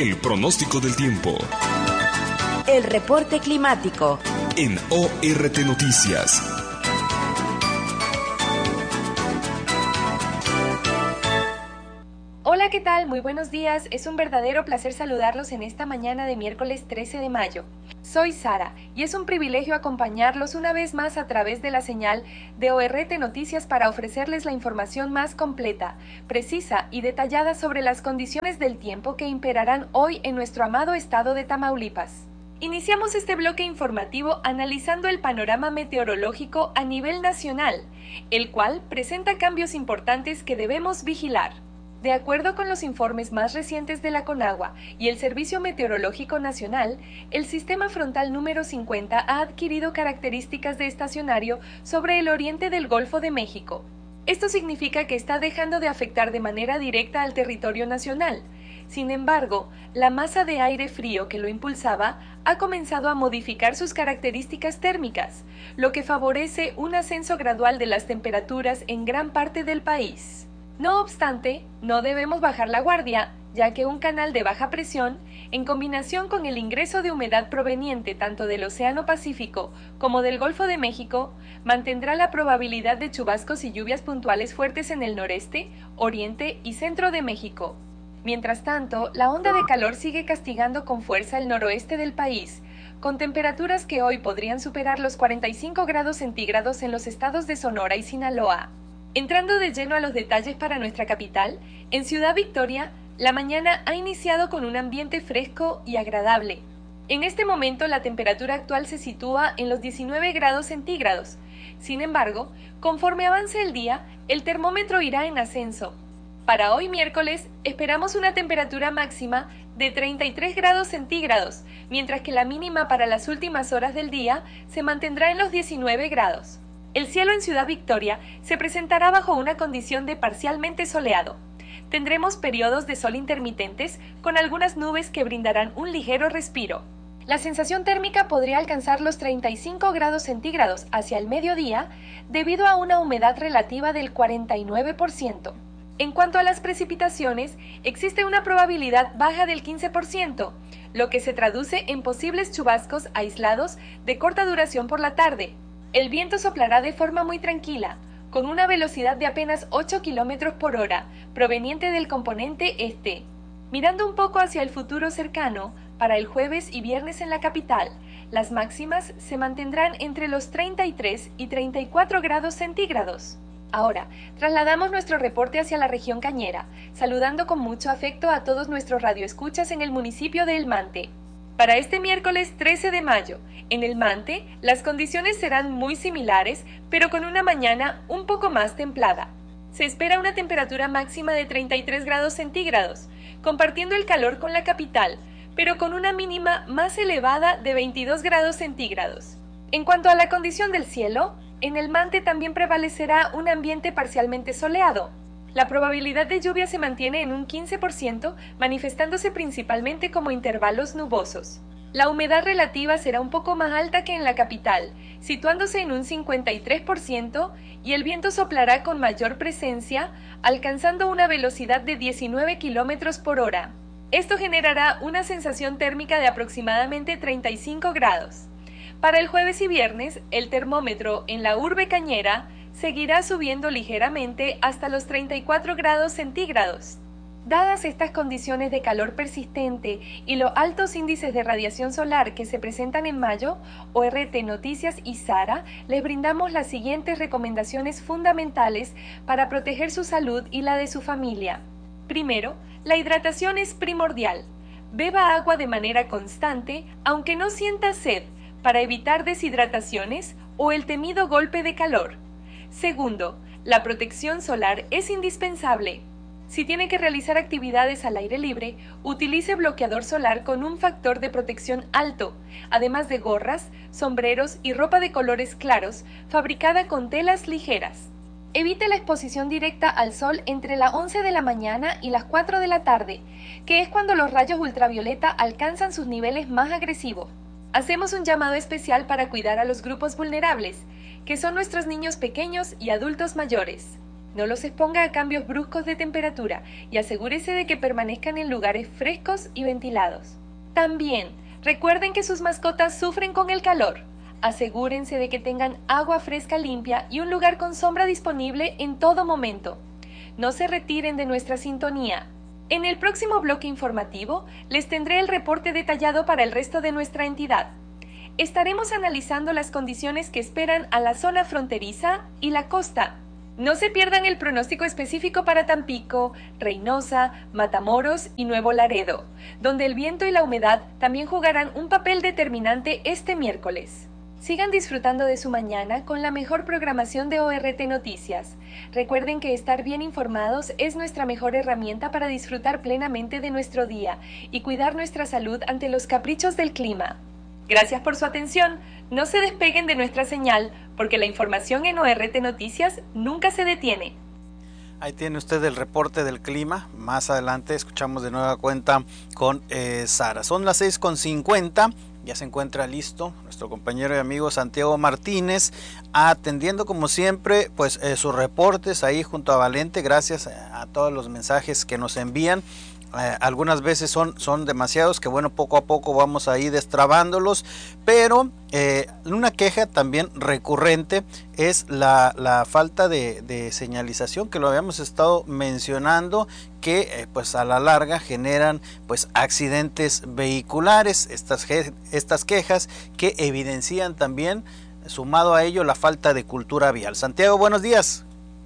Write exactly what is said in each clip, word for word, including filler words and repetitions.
El pronóstico del tiempo. El reporte climático. En O R T Noticias. Hola, ¿qué tal? Muy buenos días. Es un verdadero placer saludarlos en esta mañana de miércoles trece de mayo. Soy Sara y es un privilegio acompañarlos una vez más a través de la señal de O R T Noticias para ofrecerles la información más completa, precisa y detallada sobre las condiciones del tiempo que imperarán hoy en nuestro amado estado de Tamaulipas. Iniciamos este bloque informativo analizando el panorama meteorológico a nivel nacional, el cual presenta cambios importantes que debemos vigilar. De acuerdo con los informes más recientes de la CONAGUA y el Servicio Meteorológico Nacional, el sistema frontal número cincuenta ha adquirido características de estacionario sobre el oriente del Golfo de México. Esto significa que está dejando de afectar de manera directa al territorio nacional. Sin embargo, la masa de aire frío que lo impulsaba ha comenzado a modificar sus características térmicas, lo que favorece un ascenso gradual de las temperaturas en gran parte del país. No obstante, no debemos bajar la guardia, ya que un canal de baja presión, en combinación con el ingreso de humedad proveniente tanto del Océano Pacífico como del Golfo de México, mantendrá la probabilidad de chubascos y lluvias puntuales fuertes en el noreste, oriente y centro de México. Mientras tanto, la onda de calor sigue castigando con fuerza el noroeste del país, con temperaturas que hoy podrían superar los cuarenta y cinco grados centígrados en los estados de Sonora y Sinaloa. Entrando de lleno a los detalles para nuestra capital, en Ciudad Victoria, la mañana ha iniciado con un ambiente fresco y agradable. En este momento la temperatura actual se sitúa en los diecinueve grados centígrados. Sin embargo, conforme avance el día, el termómetro irá en ascenso. Para hoy miércoles esperamos una temperatura máxima de treinta y tres grados centígrados, mientras que la mínima para las últimas horas del día se mantendrá en los diecinueve grados. El cielo en Ciudad Victoria se presentará bajo una condición de parcialmente soleado. Tendremos periodos de sol intermitentes con algunas nubes que brindarán un ligero respiro. La sensación térmica podría alcanzar los treinta y cinco grados centígrados hacia el mediodía debido a una humedad relativa del cuarenta y nueve por ciento. En cuanto a las precipitaciones, existe una probabilidad baja del quince por ciento, lo que se traduce en posibles chubascos aislados de corta duración por la tarde. El viento soplará de forma muy tranquila, con una velocidad de apenas ocho kilómetros por hora, proveniente del componente este. Mirando un poco hacia el futuro cercano, para el jueves y viernes en la capital, las máximas se mantendrán entre los treinta y tres y treinta y cuatro grados centígrados. Ahora, trasladamos nuestro reporte hacia la región cañera, saludando con mucho afecto a todos nuestros radioescuchas en el municipio de El Mante. Para este miércoles trece de mayo, en El Mante, las condiciones serán muy similares, pero con una mañana un poco más templada. Se espera una temperatura máxima de treinta y tres grados centígrados, compartiendo el calor con la capital, pero con una mínima más elevada de veintidós grados centígrados. En cuanto a la condición del cielo, en El Mante también prevalecerá un ambiente parcialmente soleado. La probabilidad de lluvia se mantiene en un quince por ciento, manifestándose principalmente como intervalos nubosos. La humedad relativa será un poco más alta que en la capital, situándose en un cincuenta y tres por ciento, y el viento soplará con mayor presencia, alcanzando una velocidad de diecinueve kilómetros por hora. Esto generará una sensación térmica de aproximadamente treinta y cinco grados. Para el jueves y viernes, el termómetro en la urbe cañera seguirá subiendo ligeramente hasta los treinta y cuatro grados centígrados. Dadas estas condiciones de calor persistente y los altos índices de radiación solar que se presentan en mayo, O R T Noticias y Sara les brindamos las siguientes recomendaciones fundamentales para proteger su salud y la de su familia. Primero, la hidratación es primordial. Beba agua de manera constante, aunque no sienta sed, para evitar deshidrataciones o el temido golpe de calor. Segundo, la protección solar es indispensable. Si tiene que realizar actividades al aire libre, utilice bloqueador solar con un factor de protección alto, además de gorras, sombreros y ropa de colores claros, fabricada con telas ligeras. Evite la exposición directa al sol entre las once de la mañana y las cuatro de la tarde, que es cuando los rayos ultravioleta alcanzan sus niveles más agresivos. Hacemos un llamado especial para cuidar a los grupos vulnerables, que son nuestros niños pequeños y adultos mayores. No los exponga a cambios bruscos de temperatura y asegúrese de que permanezcan en lugares frescos y ventilados. También, recuerden que sus mascotas sufren con el calor. Asegúrense de que tengan agua fresca limpia y un lugar con sombra disponible en todo momento. No se retiren de nuestra sintonía. En el próximo bloque informativo les tendré el reporte detallado para el resto de nuestra entidad. Estaremos analizando las condiciones que esperan a la zona fronteriza y la costa. No se pierdan el pronóstico específico para Tampico, Reynosa, Matamoros y Nuevo Laredo, donde el viento y la humedad también jugarán un papel determinante este miércoles. Sigan disfrutando de su mañana con la mejor programación de O R T Noticias. Recuerden que estar bien informados es nuestra mejor herramienta para disfrutar plenamente de nuestro día y cuidar nuestra salud ante los caprichos del clima. Gracias por su atención. No se despeguen de nuestra señal, porque la información en O R T Noticias nunca se detiene. Ahí tiene usted el reporte del clima. Más adelante escuchamos de nueva cuenta con eh, Sara. Son las seis con cincuenta. Ya se encuentra listo nuestro compañero y amigo Santiago Martínez, atendiendo como siempre pues eh, sus reportes ahí junto a Valente. Gracias a, a todos los mensajes que nos envían. Eh, algunas veces son, son demasiados, que bueno, poco a poco vamos a ir destrabándolos, pero eh, una queja también recurrente es la, la falta de, de señalización, que lo habíamos estado mencionando, que eh, pues a la larga generan pues accidentes vehiculares. Estas, estas quejas que evidencian también, sumado a ello, la falta de cultura vial. Santiago, buenos días.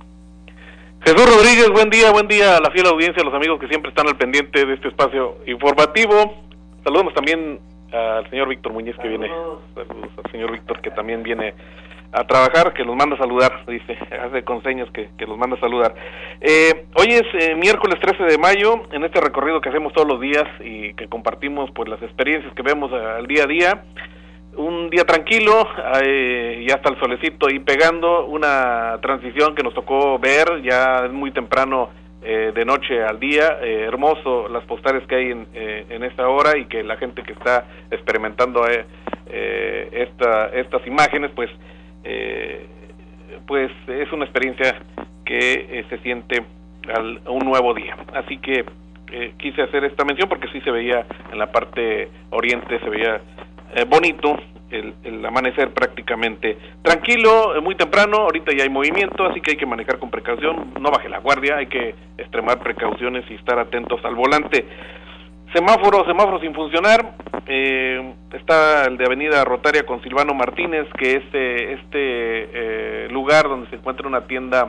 Jesús Rodríguez, buen día, buen día a la fiel audiencia, a los amigos que siempre están al pendiente de este espacio informativo. Saludamos también al señor Víctor Muñiz, que viene, saludos al señor Víctor, que también viene a trabajar, que los manda a saludar, dice, hace con señas que, que los manda a saludar. Eh, hoy es eh, miércoles trece de mayo, en este recorrido que hacemos todos los días y que compartimos pues las experiencias que vemos al día a día. Un día tranquilo, eh, ya está el solecito ahí pegando, una transición que nos tocó ver, ya es muy temprano eh, de noche al día, eh, hermoso las postales que hay en, eh, en esta hora, y que la gente que está experimentando eh, eh, esta, estas imágenes, pues, eh, pues es una experiencia que eh, se siente al, a un nuevo día. Así que eh, quise hacer esta mención porque sí se veía en la parte oriente, se veía Eh, bonito el, el amanecer prácticamente tranquilo, eh, muy temprano. Ahorita ya hay movimiento, así que hay que manejar con precaución, no baje la guardia, hay que extremar precauciones y estar atentos al volante. Semáforo, semáforo sin funcionar, eh, está el de Avenida Rotaria con Silvano Martínez, que es eh, este eh, lugar donde se encuentra una tienda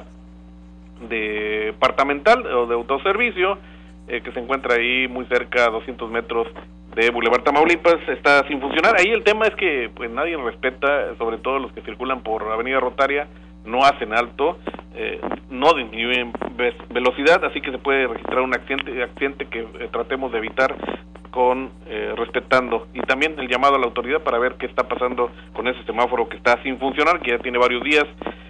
departamental o de autoservicio, eh, que se encuentra ahí muy cerca, a doscientos metros de Boulevard Tamaulipas, está sin funcionar. Ahí el tema es que pues nadie respeta, sobre todo los que circulan por Avenida Rotaria, no hacen alto, eh, no disminuyen velocidad, así que se puede registrar un accidente, accidente que eh, tratemos de evitar con eh, respetando. Y también el llamado a la autoridad para ver qué está pasando con ese semáforo que está sin funcionar, que ya tiene varios días.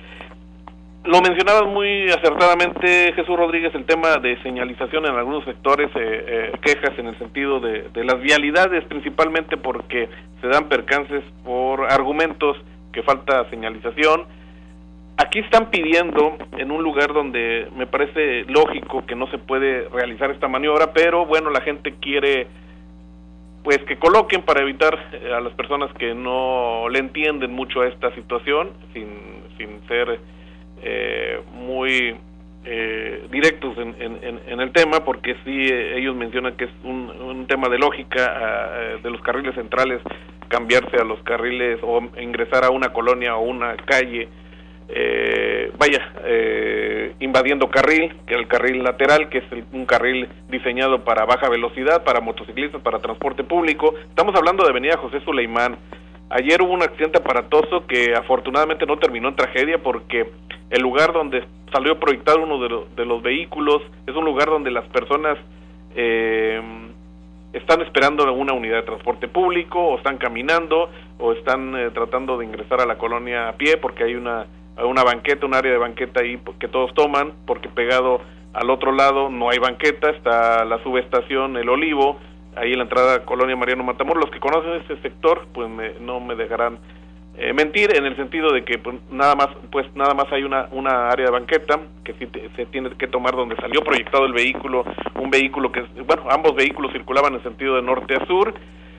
Lo mencionabas muy acertadamente, Jesús Rodríguez, el tema de señalización en algunos sectores, eh, eh, quejas en el sentido de, de las vialidades, principalmente porque se dan percances por argumentos que falta señalización. Aquí están pidiendo en un lugar donde me parece lógico que no se puede realizar esta maniobra, pero bueno, la gente quiere pues que coloquen para evitar eh, a las personas que no le entienden mucho a esta situación, sin, sin ser Eh, muy eh, directos en, en, en el tema, porque sí eh, ellos mencionan que es un, un tema de lógica eh, de los carriles centrales, cambiarse a los carriles o ingresar a una colonia o una calle, eh, vaya, eh, invadiendo carril, que el carril lateral, que es el, un carril diseñado para baja velocidad, para motociclistas, para transporte público. Estamos hablando de Avenida José Suleimán. Ayer hubo un accidente aparatoso que afortunadamente no terminó en tragedia, porque el lugar donde salió proyectado uno de, lo, de los vehículos es un lugar donde las personas eh, están esperando una unidad de transporte público, o están caminando, o están eh, tratando de ingresar a la colonia a pie, porque hay una, una banqueta, un área de banqueta ahí que todos toman, porque pegado al otro lado no hay banqueta, está la subestación El Olivo, ahí en la entrada a Colonia Mariano Matamoros. Los que conocen este sector, pues me, no me dejarán eh, mentir en el sentido de que pues, nada más pues nada más hay una una área de banqueta que sí te, se tiene que tomar donde salió proyectado el vehículo, un vehículo que, bueno, ambos vehículos circulaban en sentido de norte a sur.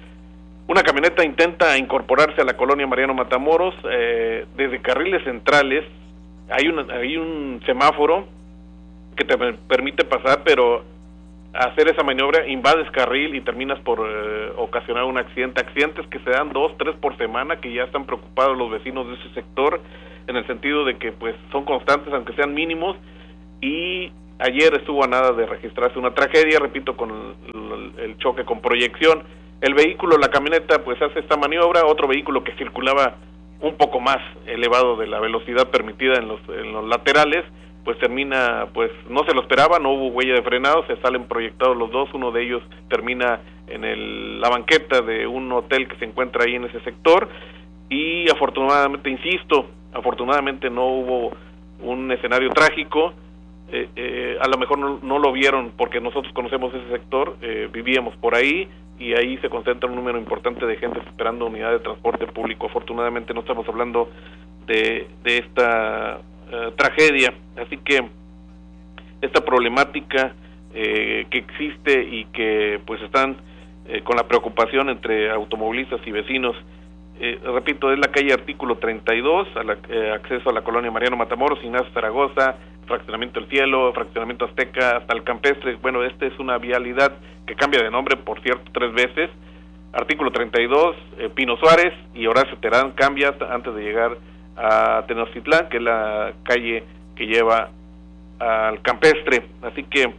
Una camioneta intenta incorporarse a la colonia Mariano Matamoros, eh, desde carriles centrales, hay, una, hay un semáforo que te permite pasar, pero hacer esa maniobra invades carril y terminas por eh, ocasionar un accidente, accidentes que se dan dos, tres por semana, que ya están preocupados los vecinos de ese sector, en el sentido de que pues son constantes, aunque sean mínimos, y ayer estuvo a nada de registrarse una tragedia, repito, con el, el choque con proyección. El vehículo, la camioneta, pues hace esta maniobra, otro vehículo que circulaba un poco más elevado de la velocidad permitida en los, en los laterales, pues termina, pues no se lo esperaba, no hubo huella de frenado, se salen proyectados los dos, uno de ellos termina en el, la banqueta de un hotel que se encuentra ahí en ese sector, y afortunadamente, insisto, afortunadamente no hubo un escenario trágico. Eh, eh, a lo mejor no, no lo vieron porque nosotros conocemos ese sector, eh, vivíamos por ahí y ahí se concentra un número importante de gente esperando unidad de transporte público. Afortunadamente no estamos hablando de, de esta uh, tragedia, así que esta problemática eh, que existe y que pues están eh, con la preocupación entre automovilistas y vecinos. Eh, repito, es la calle Artículo treinta y dos, a la, eh, acceso a la colonia Mariano Matamoros, Ignacio Zaragoza, Fraccionamiento El Cielo, Fraccionamiento Azteca, hasta el Campestre. Bueno, esta es una vialidad que cambia de nombre, por cierto, tres veces. Artículo treinta y dos, eh, Pino Suárez y Horacio Terán cambia hasta antes de llegar a Tenochtitlán, que es la calle que lleva al Campestre. Así que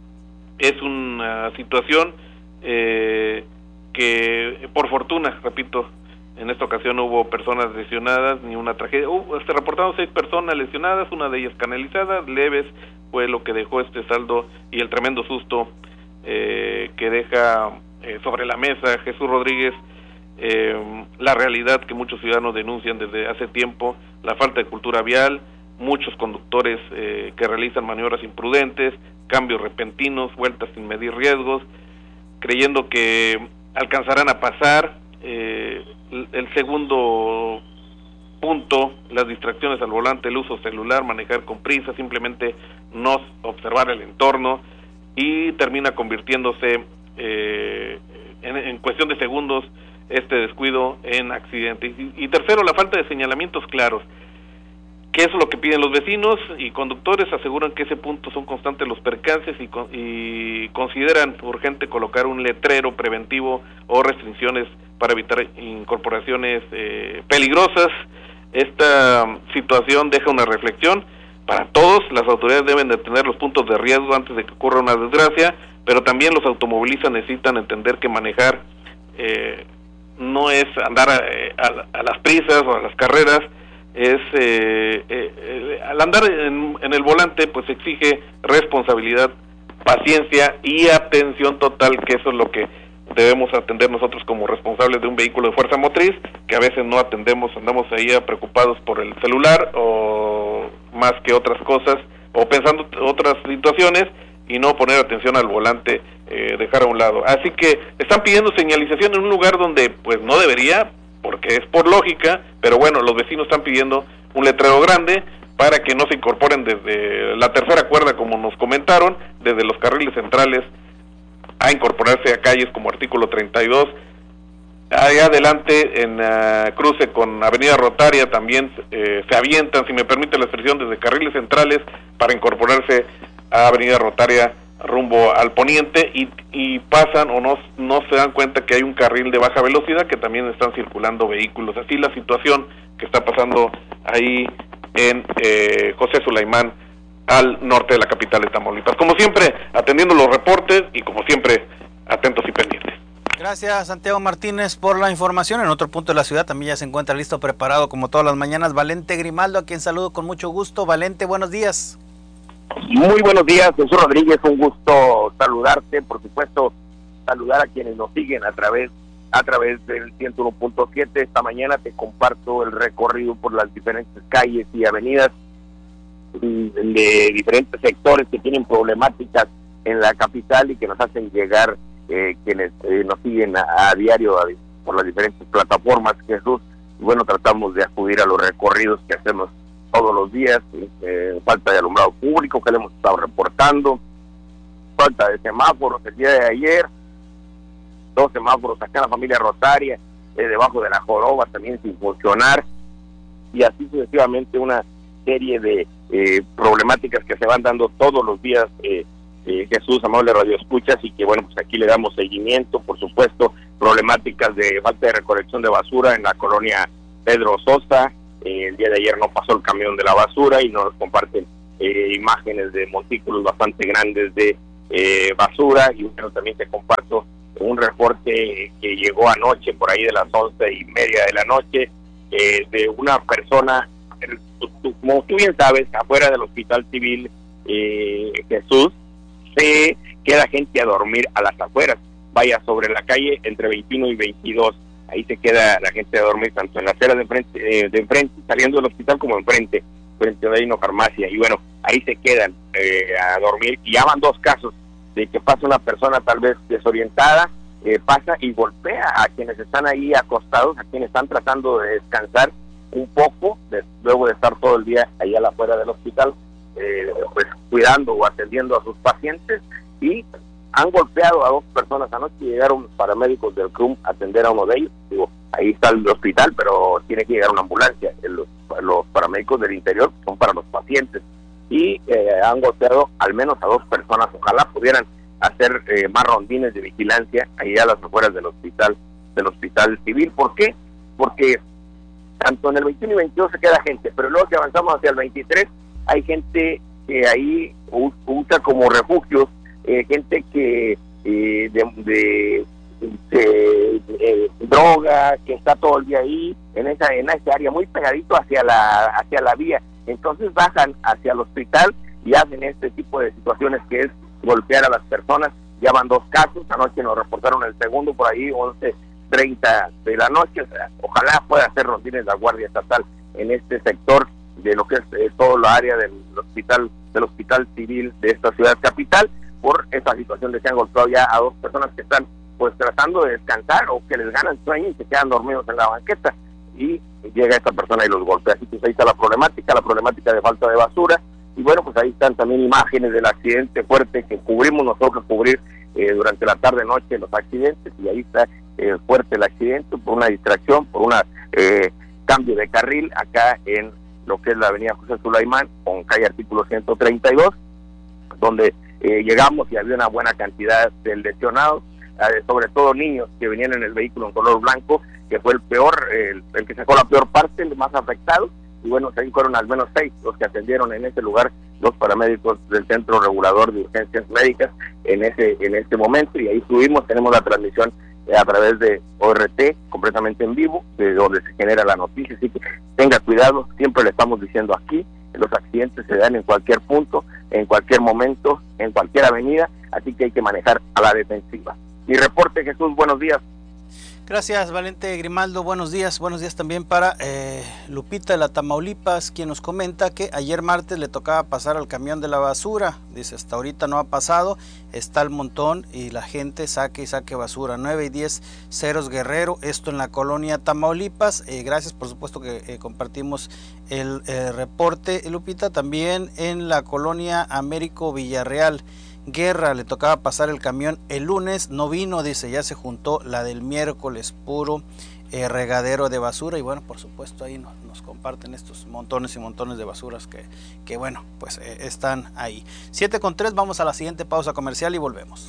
es una situación eh, que, por fortuna, repito, en esta ocasión no hubo personas lesionadas ni una tragedia. Uh, se reportaron seis personas lesionadas, una de ellas canalizadas, leves fue lo que dejó este saldo y el tremendo susto eh, que deja eh, sobre la mesa Jesús Rodríguez eh, la realidad que muchos ciudadanos denuncian desde hace tiempo, la falta de cultura vial, muchos conductores eh, que realizan maniobras imprudentes, cambios repentinos, vueltas sin medir riesgos, creyendo que alcanzarán a pasar. Eh, el segundo punto, las distracciones al volante, el uso celular, manejar con prisa, simplemente no observar el entorno, y termina convirtiéndose eh, en, en cuestión de segundos este descuido en accidente. Y, y tercero, la falta de señalamientos claros. ¿Qué es lo que piden los vecinos y conductores? Aseguran que ese punto son constantes los percances y, y consideran urgente colocar un letrero preventivo o restricciones para evitar incorporaciones eh, peligrosas. Esta situación deja una reflexión para todos. Las autoridades deben de tener los puntos de riesgo antes de que ocurra una desgracia, pero también los automovilistas necesitan entender que manejar eh, no es andar a, a, a las prisas o a las carreras. Es eh, eh, al andar en, en el volante pues exige responsabilidad, paciencia y atención total, que eso es lo que debemos atender nosotros como responsables de un vehículo de fuerza motriz, que a veces no atendemos, andamos ahí preocupados por el celular o más que otras cosas, o pensando otras situaciones y no poner atención al volante, eh, dejar a un lado. Así que están pidiendo señalización en un lugar donde pues no debería, porque es por lógica, pero bueno, los vecinos están pidiendo un letrero grande para que no se incorporen desde la tercera cuerda, como nos comentaron, desde los carriles centrales a incorporarse a calles como Artículo treinta y dos. Allá adelante, en uh, cruce con Avenida Rotaria, también eh, se avientan, si me permite la expresión, desde carriles centrales para incorporarse a Avenida Rotaria rumbo al poniente, y, y pasan o no, no se dan cuenta que hay un carril de baja velocidad que también están circulando vehículos. Así la situación que está pasando ahí en eh, José Sulaimán, al norte de la capital de Tamaulipas. Como siempre, atendiendo los reportes y como siempre, atentos y pendientes. Gracias, Santiago Martínez, por la información. En otro punto de la ciudad también ya se encuentra listo, preparado como todas las mañanas, Valente Grimaldo, a quien saludo con mucho gusto. Valente, buenos días. Muy buenos días, Jesús Rodríguez, un gusto saludarte, por supuesto, saludar a quienes nos siguen a través a través del ciento uno punto siete. Esta mañana te comparto el recorrido por las diferentes calles y avenidas de diferentes sectores que tienen problemáticas en la capital y que nos hacen llegar eh, quienes eh, nos siguen a, a diario a, por las diferentes plataformas. Jesús, y bueno, tratamos de acudir a los recorridos que hacemos todos los días, eh, falta de alumbrado público que le hemos estado reportando, falta de semáforos el día de ayer, dos semáforos acá en la familia Rotaria, eh, debajo de la Joroba también sin funcionar, y así sucesivamente una serie de eh, problemáticas que se van dando todos los días, eh, eh, Jesús, amable Radio Escuchas, y que bueno, pues aquí le damos seguimiento, por supuesto, problemáticas de falta de recolección de basura en la colonia Pedro Sosa. Eh, el día de ayer no pasó el camión de la basura y nos comparten eh, imágenes de montículos bastante grandes de eh, basura, y bueno, también te comparto un reporte que llegó anoche por ahí de las once y media de la noche eh, de una persona, como tú bien sabes, afuera del Hospital Civil eh, Jesús, se queda gente a dormir a las afueras, vaya, sobre la calle entre veintiuno y veintidós, ahí se queda la gente a dormir tanto en la acera de enfrente, eh, de enfrente, saliendo del hospital, como enfrente, frente a una farmacia, y bueno, ahí se quedan eh, a dormir, y ya van dos casos de que pasa una persona tal vez desorientada, eh, pasa y golpea a quienes están ahí acostados, a quienes están tratando de descansar un poco, de, luego de estar todo el día ahí a la afuera del hospital, eh, pues cuidando o atendiendo a sus pacientes, y han golpeado a dos personas anoche, y llegaron paramédicos del C R U M a atender a uno de ellos. Digo, ahí está el hospital, pero tiene que llegar una ambulancia. Los, los paramédicos del interior son para los pacientes, y eh, han golpeado al menos a dos personas. Ojalá pudieran hacer eh, más rondines de vigilancia ahí a las afueras del hospital, del hospital civil. ¿Por qué? Porque tanto en el veintiuno y veintidós se queda gente, pero luego que avanzamos hacia el veintitrés, hay gente que ahí usa como refugios, eh, gente que eh, de, de, de, de droga, que está todo el día ahí, en esa, en esa área, muy pegadito hacia la, hacia la vía. Entonces bajan hacia el hospital y hacen este tipo de situaciones, que es golpear a las personas. Ya van dos casos, anoche nos reportaron el segundo por ahí, once treinta de la noche. O sea, ojalá pueda hacer rondines la Guardia Estatal en este sector de lo que es eh, todo la área del hospital del hospital civil de esta ciudad capital, por esta situación de que han golpeado ya a dos personas que están pues tratando de descansar, o que les ganan sueño y se quedan dormidos en la banqueta, y llega esta persona y los golpea. Así que ahí está la problemática, la problemática de falta de basura, y bueno, pues ahí están también imágenes del accidente fuerte que cubrimos nosotros, cubrir eh, durante la tarde-noche los accidentes, y ahí está eh, fuerte el accidente por una distracción, por un eh, cambio de carril acá en lo que es la avenida José Sulaimán con calle artículo ciento treinta y dos, donde eh, llegamos y había una buena cantidad de lesionados, eh, sobre todo niños que venían en el vehículo en color blanco, que fue el peor, eh, el, el que sacó la peor parte, el más afectado, y bueno, ahí fueron al menos seis los que atendieron en ese lugar los paramédicos del Centro Regulador de Urgencias Médicas en ese en este momento, y ahí subimos, tenemos la transmisión eh, a través de O R T, completamente en vivo, de donde se genera la noticia, así que tenga cuidado, siempre le estamos diciendo aquí, los accidentes se dan en cualquier punto, en cualquier momento, en cualquier avenida, así que hay que manejar a la defensiva. Mi reporte, Jesús, buenos días. Gracias, Valente Grimaldo, buenos días, buenos días también para eh, Lupita de la Tamaulipas, quien nos comenta que ayer martes le tocaba pasar al camión de la basura, dice, hasta ahorita no ha pasado, está el montón y la gente saque y saque basura. Nueve y diez Ceros Guerrero, esto en la colonia Tamaulipas. Eh, gracias, por supuesto que eh, compartimos el eh, reporte, Lupita. También en la colonia Américo Villarreal, Guerra, le tocaba pasar el camión el lunes, no vino, dice, ya se juntó la del miércoles, puro eh, regadero de basura, y bueno, por supuesto ahí nos, nos comparten estos montones y montones de basuras que, que bueno, pues eh, están ahí. siete con tres, vamos a la siguiente pausa comercial y volvemos.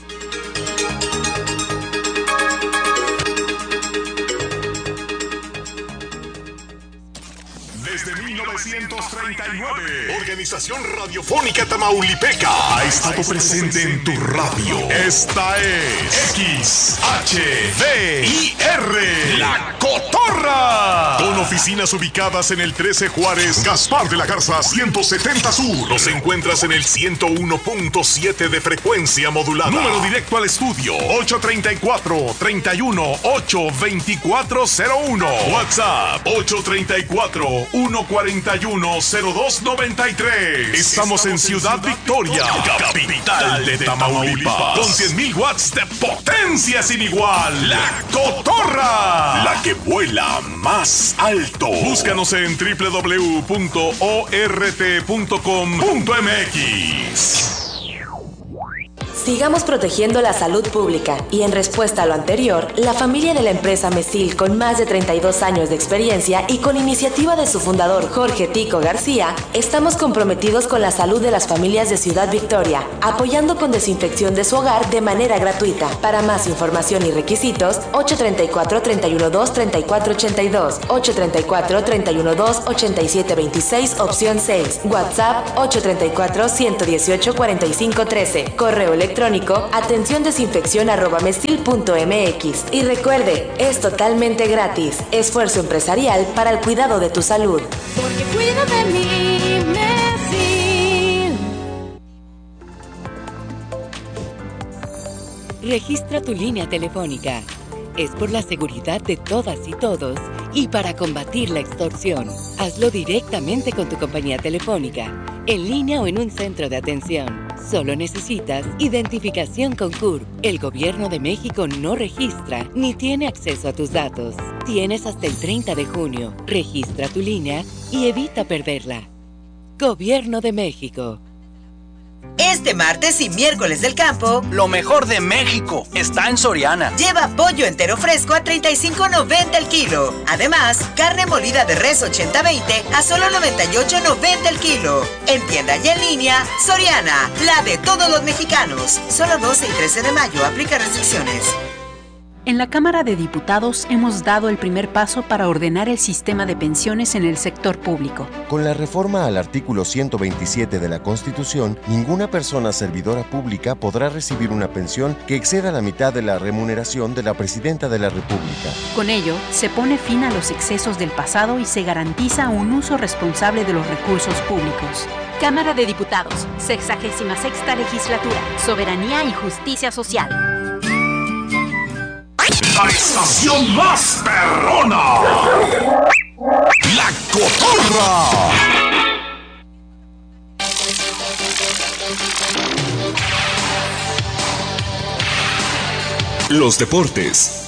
Desde mil novecientos treinta y nueve, Organización Radiofónica Tamaulipeca ha estado presente en tu radio. Esta es X H D I R, La Cotorra. Con oficinas ubicadas en el trece Juárez, Gaspar de la Garza ciento setenta Sur. Nos encuentras en el ciento uno punto siete de frecuencia modulada. Número directo al estudio ocho treinta y cuatro, treinta y uno, ocho veinticuatro cero uno. WhatsApp ocho treinta y cuatro, uno cuarenta y uno, uno cero dos nueve tres. Estamos en Ciudad Victoria, capital de Tamaulipas, con cien mil watts de potencia sin igual. La Cotorra, la que vuela más alto. Búscanos en doble u doble u doble u punto o r t punto com punto m x. Sigamos protegiendo la salud pública y en respuesta a lo anterior, la familia de la empresa Mesil, con más de treinta y dos años de experiencia y con iniciativa de su fundador Jorge Tico García, estamos comprometidos con la salud de las familias de Ciudad Victoria, apoyando con desinfección de su hogar de manera gratuita. Para más información y requisitos, ocho tres cuatro, tres uno dos, tres cuatro ocho dos, ocho tres cuatro, tres uno dos, ocho siete dos seis, opción seis, WhatsApp ocho tres cuatro, uno uno ocho, cuatro cinco uno tres, correo electrónico electrónico atención desinfección arroba mesil punto m x. Y recuerde, es totalmente gratis. Esfuerzo empresarial para el cuidado de tu salud. Porque cuida de mí, Mesil. Registra tu línea telefónica. Es por la seguridad de todas y todos y para combatir la extorsión. Hazlo directamente con tu compañía telefónica, en línea o en un centro de atención. Solo necesitas identificación con C U R P. El Gobierno de México no registra ni tiene acceso a tus datos. Tienes hasta el treinta de junio. Registra tu línea y evita perderla. Gobierno de México. Este martes y miércoles del campo, lo mejor de México está en Soriana. Lleva pollo entero fresco a treinta y cinco noventa el kilo. Además, carne molida de res ochenta veinte a solo noventa y ocho noventa el kilo. En tienda y en línea, Soriana, la de todos los mexicanos. Solo doce y trece de mayo, aplica restricciones. En la Cámara de Diputados hemos dado el primer paso para ordenar el sistema de pensiones en el sector público. Con la reforma al artículo ciento veintisiete de la Constitución, ninguna persona servidora pública podrá recibir una pensión que exceda la mitad de la remuneración de la Presidenta de la República. Con ello, se pone fin a los excesos del pasado y se garantiza un uso responsable de los recursos públicos. Cámara de Diputados, sexagésima sexta legislatura, Soberanía y Justicia Social. La estación más perrona, La Cotorra. Los deportes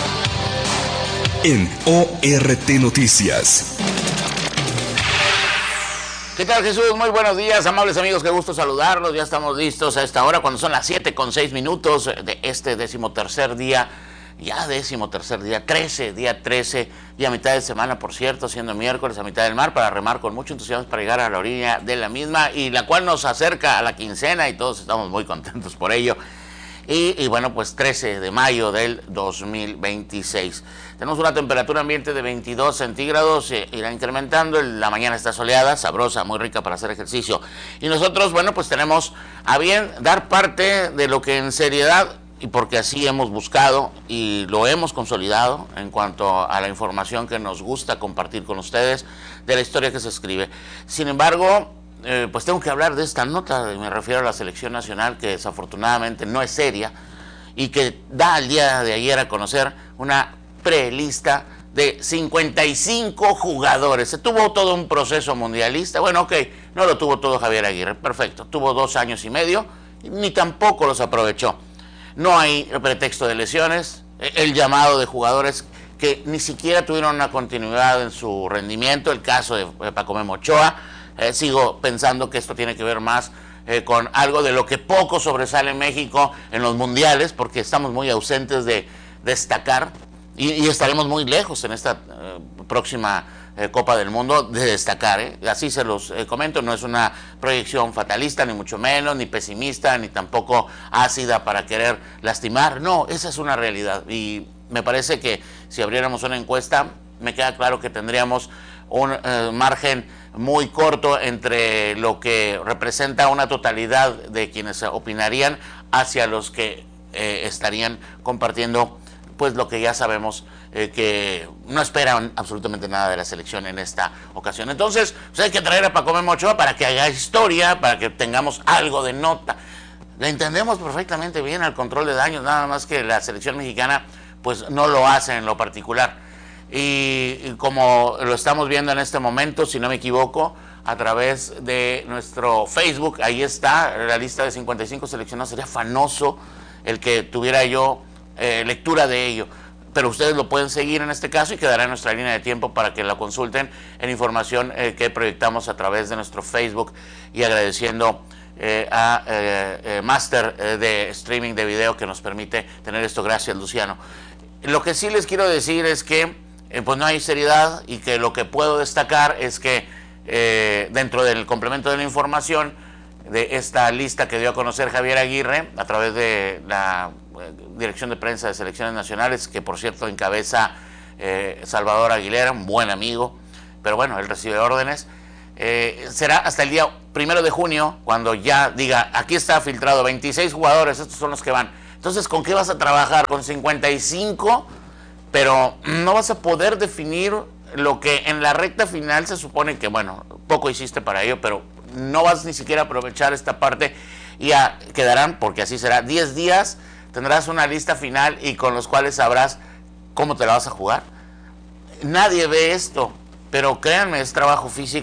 en O R T Noticias. ¿Qué tal, Jesús? Muy buenos días, amables amigos, qué gusto saludarlos. Ya estamos listos a esta hora, cuando son las siete con seis minutos de este decimotercer día. Ya décimo tercer día, trece, día trece, y a mitad de semana, por cierto, siendo miércoles a mitad del mar, para remar con mucho entusiasmo para llegar a la orilla de la misma, y la cual nos acerca a la quincena, y todos estamos muy contentos por ello. Y, y bueno, pues trece de mayo del dos mil veintiséis. Tenemos una temperatura ambiente de veintidós centígrados, eh, irá incrementando, la mañana está soleada, sabrosa, muy rica para hacer ejercicio. Y nosotros, bueno, pues tenemos a bien dar parte de lo que en seriedad, y porque así hemos buscado y lo hemos consolidado en cuanto a la información que nos gusta compartir con ustedes de la historia que se escribe. Sin embargo, eh, pues tengo que hablar de esta nota, me refiero a la selección nacional, que desafortunadamente no es seria y que da al día de ayer a conocer una prelista de cincuenta y cinco jugadores. Se tuvo todo un proceso mundialista, bueno, ok, no lo tuvo todo Javier Aguirre, perfecto, tuvo dos años y medio, ni tampoco los aprovechó. No hay pretexto de lesiones, el llamado de jugadores que ni siquiera tuvieron una continuidad en su rendimiento, el caso de Paco Memo Ochoa, eh, sigo pensando que esto tiene que ver más eh, con algo de lo que poco sobresale en México en los mundiales, porque estamos muy ausentes de destacar y, y estaremos muy lejos en esta eh, próxima eh, Copa del Mundo de destacar, ¿eh? Así se los eh, comento, no es una proyección fatalista, ni mucho menos, ni pesimista, ni tampoco ácida para querer lastimar, no, esa es una realidad, y me parece que si abriéramos una encuesta, me queda claro que tendríamos un eh, margen muy corto entre lo que representa una totalidad de quienes opinarían hacia los que eh, estarían compartiendo pues lo que ya sabemos, eh, que no esperan absolutamente nada de la selección en esta ocasión. Entonces, pues hay que traer a Paco Memo Ochoa para que haga historia, para que tengamos algo de nota. Le entendemos perfectamente bien al control de daños, nada más que la selección mexicana pues no lo hace en lo particular. Y, y como lo estamos viendo en este momento, si no me equivoco, a través de nuestro Facebook. Ahí está la lista de cincuenta y cinco seleccionados. Sería fanoso el que tuviera yo eh, lectura de ello. Pero ustedes lo pueden seguir en este caso y quedará en nuestra línea de tiempo para que la consulten en información eh, que proyectamos a través de nuestro Facebook, y agradeciendo eh, a eh, eh, Master eh, de streaming de video que nos permite tener esto. Gracias, Luciano. Lo que sí les quiero decir es que eh, pues no hay seriedad, y que lo que puedo destacar es que eh, dentro del complemento de la información de esta lista que dio a conocer Javier Aguirre a través de la Dirección de Prensa de Selecciones Nacionales, que por cierto encabeza eh, Salvador Aguilera, un buen amigo, pero bueno, él recibe órdenes, eh, será hasta el día primero de junio cuando ya diga, aquí está filtrado veintiséis jugadores, estos son los que van. Entonces, ¿con qué vas a trabajar? Con cincuenta y cinco, pero no vas a poder definir lo que en la recta final se supone que, bueno, poco hiciste para ello, pero no vas ni siquiera a aprovechar esta parte, y a, quedarán, porque así será, diez días, tendrás una lista final y con los cuales sabrás cómo te la vas a jugar. Nadie ve esto, pero créanme, es trabajo físico.